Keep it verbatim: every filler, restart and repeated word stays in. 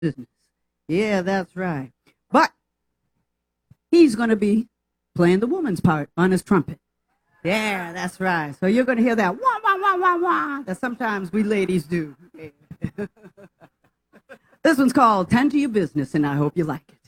business. Yeah, that's right. But he's going to be playing the woman's part on his trumpet. Yeah, that's right. So you're going to hear that wah, wah, wah, wah, wah that sometimes we ladies do. Yeah. This one's called Tend to Your Business, and I hope you like it.